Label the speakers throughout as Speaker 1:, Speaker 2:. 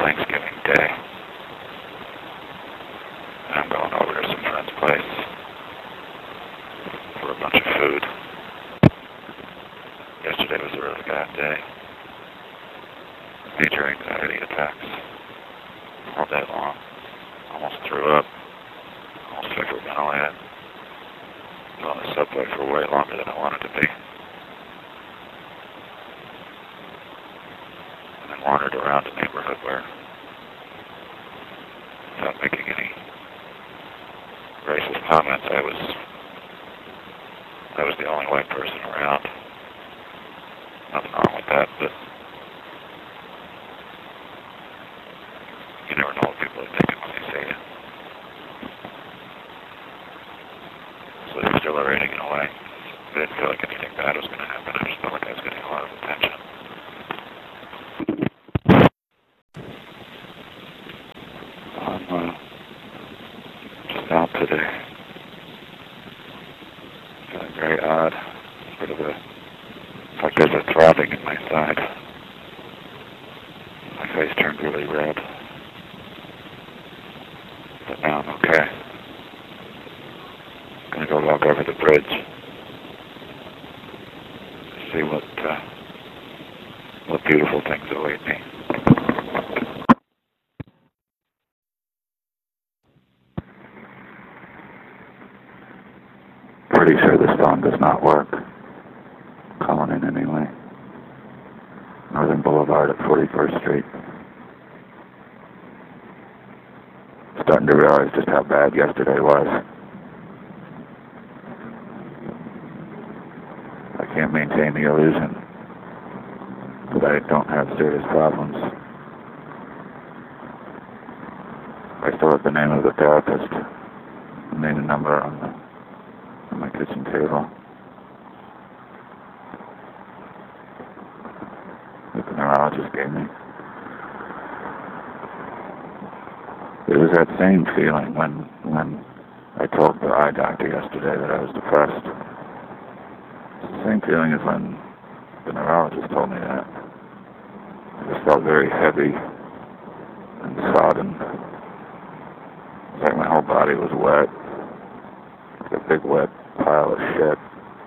Speaker 1: Thanksgiving Day. And I'm going over to some friend's place for a bunch of food. Yesterday was a really bad day. Major anxiety attacks all day long. Almost threw up. Almost hyperventilated. Was on the subway for way longer than I wanted to be. And then wandered around a neighborhood where, without making any racist comments, I was the only white person around. Nothing wrong with that, but you never know what people are thinking when they see you. So they were still already getting away. I didn't feel like anything bad was going to happen. I just felt like I was getting a lot of attention. I'm just out today. Feeling very odd. Sort of like there's a throbbing in my side. My face turned really red. But now I'm okay. I'm going to go walk over the bridge. See what beautiful things await me. Pretty sure this phone does not work. Calling in anyway. Northern Boulevard at 41st Street. Starting to realize just how bad yesterday was. I can't maintain the illusion that I don't have serious problems. I still have the name of the therapist, the name and number on my kitchen table. That the neurologist gave me. It was that same feeling when I told the eye doctor yesterday that I was depressed. It's the same feeling as when the neurologist told me that. I just felt very heavy and sodden. It's like my whole body was wet. Like a big wet pile of shit.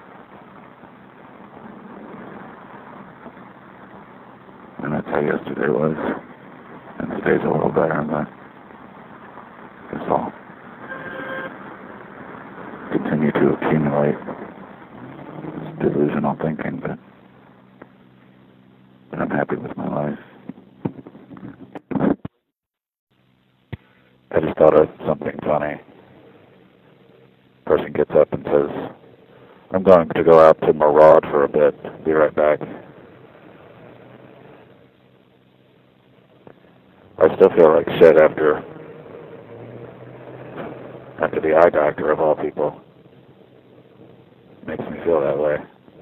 Speaker 1: And that's how yesterday was. And today's a little better, but I guess I'll continue to accumulate this delusional thinking, but I'm happy with my life. I just thought of something funny. Person gets up and says, I'm going to go out to maraud for a bit. Be right back. I still feel like shit after the eye doctor of all people. Makes me feel that way.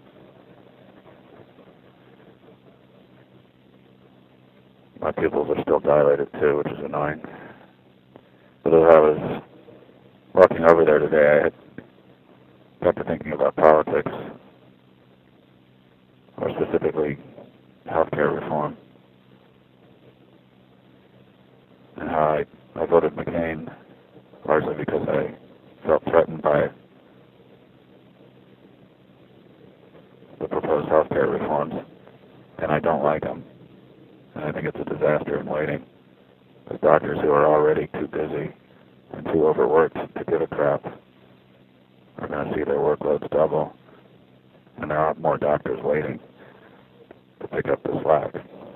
Speaker 1: My pupils are still dilated too, which is annoying. But as I was walking over there today, I had got to thinking about politics, or specifically healthcare reform, and how I voted McCain largely because I felt threatened by the proposed healthcare reforms, and I don't like them. And I think it's a disaster in waiting. There's doctors who are already too busy and too overworked to give a crap are going to see their workloads double, and there aren't more doctors waiting to pick up the slack.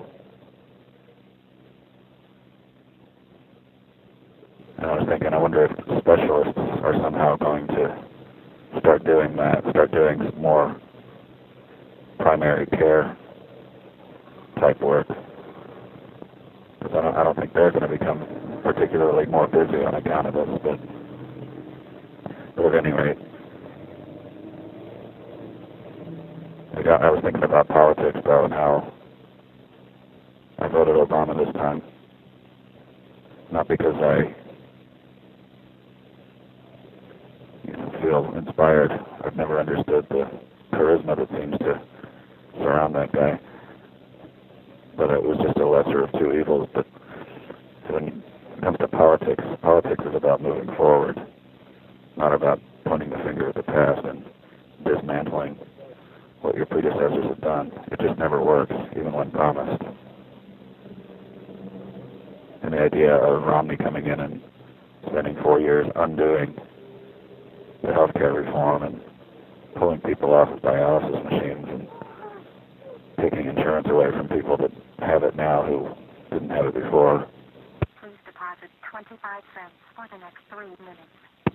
Speaker 1: And I was thinking, I wonder if specialists are somehow going to start doing that, start doing some more primary care type work. Because I don't think they're going to become particularly more busy on account of this, but at any rate, I was thinking about politics, though, and how I voted Obama this time. Not because I feel inspired. I've never understood the charisma that seems to surround that guy. But it was just a lesser of two evils. But When it comes to politics, politics is about moving forward, not about pointing the finger at the past and dismantling what your predecessors have done. It just never works, even when promised. And the idea of Romney coming in and spending 4 years undoing the healthcare reform and pulling people off of dialysis machines and taking insurance away from people that have it now who didn't have it before.
Speaker 2: Please deposit 25 cents for the next 3 minutes.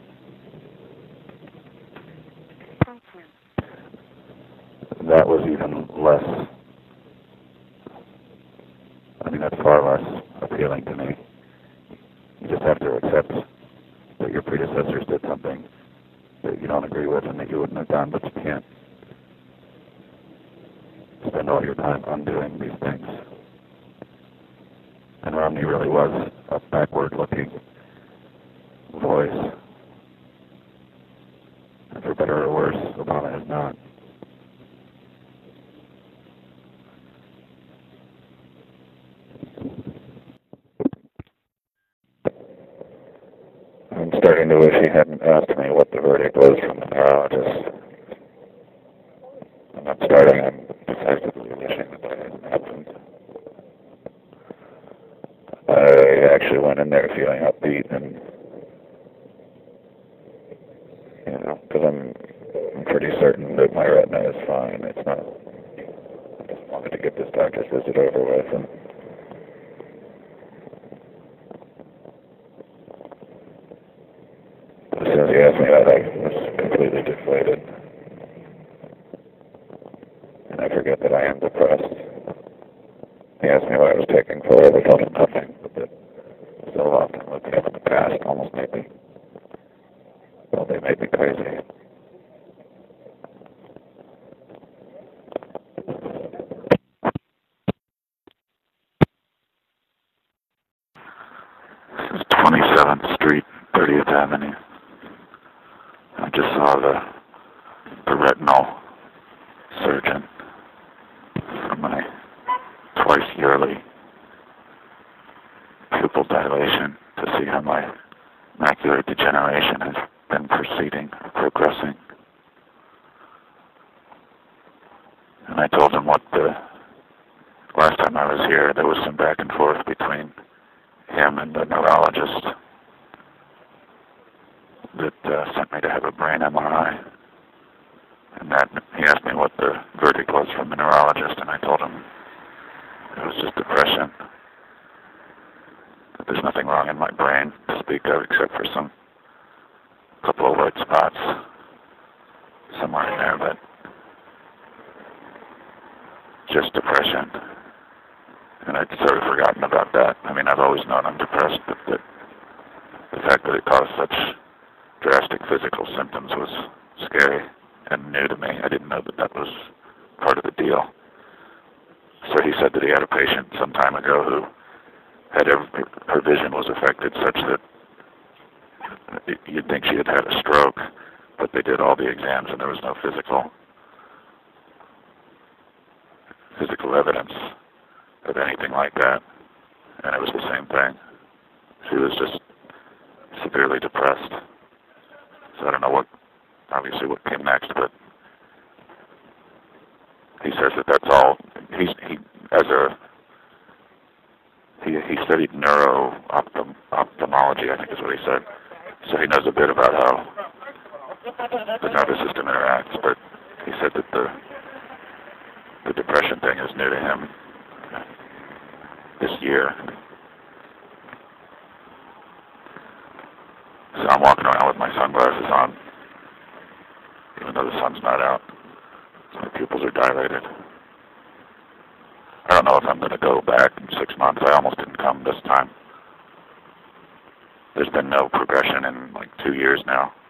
Speaker 2: Thank you.
Speaker 1: That was even less, that's far less appealing to me. You just have to accept that your predecessors did something that you don't agree with and that you wouldn't have done, but you can't spend all your time undoing these things. And Romney really was a backward-looking voice. And for better or worse, Obama is not. I'm starting to wish he hadn't asked me what the verdict was from the neurologist. I'm effectively wishing that hadn't happened. I actually went in there feeling upbeat and, because I'm pretty certain that my retina is fine. It's not, I just wanted to get this doctor's visit over with. And as soon as he asked me that, I was completely deflated. And I forget that I am depressed. He asked me what I was taking for it. I told him nothing, but that so often looking up in the past almost made me, they made me crazy. This is 27th Street, 30th Avenue. I just saw the retinal surgeon for my twice yearly pupil dilation to see how my macular degeneration has been proceeding, progressing. And I told him what last time I was here, there was some back and forth between him and the neurologist that sent me to have a brain MRI. And that he asked me what the verdict was from the neurologist, and I told him it was just depression. That there's nothing wrong in my brain to speak of except for some couple of white spots somewhere in there, but just depression. And I'd sort of forgotten about that. I've always known I'm depressed, but the fact that it caused such drastic physical symptoms was scary and new to me. I didn't know that was part of the deal. So he said that he had a patient some time ago who had her vision was affected such that you'd think she had had a stroke, but they did all the exams and there was no physical evidence of anything like that. And it was the same thing. She was just severely depressed. So I don't know what came next, but he says that that's all. He studied ophthalmology, I think is what he said. So he knows a bit about how the nervous system interacts, but he said that the depression thing is new to him this year. So I'm walking around with my sunglasses on, even though the sun's not out. So my pupils are dilated. I don't know if I'm going to go back in 6 months. I almost didn't come this time. There's been no progression in 2 years now.